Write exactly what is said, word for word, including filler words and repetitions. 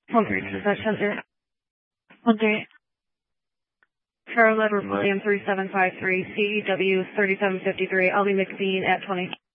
One three, dispatch center. One three. Charlotte William three seven five three, C E W thirty-seven fifty-three, I'll be McBean at twenty.